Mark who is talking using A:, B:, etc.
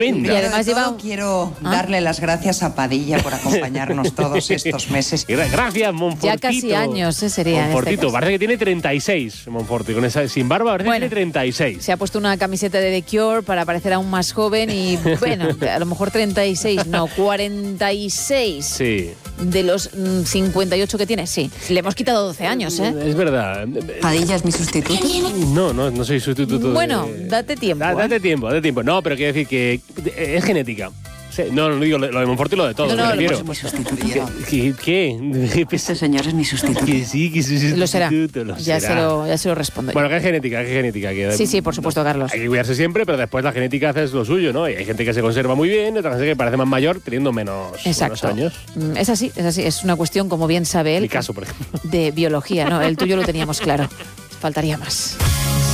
A: Venga.
B: Y además
C: quiero darle las gracias a Padilla por acompañarnos todos estos meses.
A: Gracias, Monfortito.
B: Ya casi años, sería.
A: Monfortito,
B: en este
A: parece que tiene 36, Monforti. Con esa sin barba, parece que tiene 36.
B: Se ha puesto una camiseta de The Cure para parecer aún más joven y, bueno, a lo mejor 36, no, 46.
A: Sí.
B: De los 58 que tiene, sí. Le hemos quitado 12 años, ¿eh?
A: Es verdad.
C: ¿Padilla es mi sustituto?
A: No soy sustituto.
B: Bueno, date tiempo.
A: Date tiempo. No, pero quiero decir que es genética. Sí, no digo lo de Monforti y lo de todo.
B: No,
A: me refiero.
C: Mi sustituto.
A: ¿Qué?
C: Este señor es mi sustituto.
A: Que sí, que es su sustituto.
B: Lo será. Ya se lo respondo.
A: Bueno, que es genética. Que
B: Sí, por supuesto, Carlos.
A: Hay que cuidarse siempre, pero después la genética hace lo suyo, ¿no? Y hay gente que se conserva muy bien, otra gente que parece más mayor teniendo menos años.
B: Es así. Es una cuestión, como bien sabe él.
A: Mi caso, por ejemplo.
B: De biología, ¿no? El tuyo lo teníamos claro. Faltaría más.